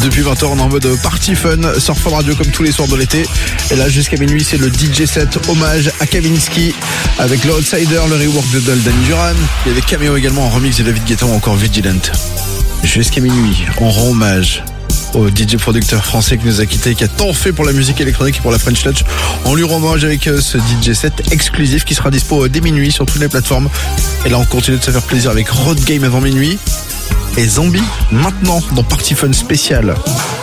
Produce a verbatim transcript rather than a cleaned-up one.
Depuis vingt heures, on est en mode party fun sur Fun Radio comme tous les soirs de l'été. Et là, jusqu'à minuit, c'est le D J set hommage à Kavinsky avec le Outsider, le rework de Danny Duran. Il y avait Cameo également en remix de David Guetta ou encore Vigilant. Jusqu'à minuit, on rend hommage au D J producteur français qui nous a quitté, qui a tant fait pour la musique électronique et pour la French Touch. On lui rend hommage avec ce D J set exclusif qui sera dispo dès minuit sur toutes les plateformes. Et là, on continue de se faire plaisir avec Road Game avant minuit et Zombie maintenant dans Party Fun spécial.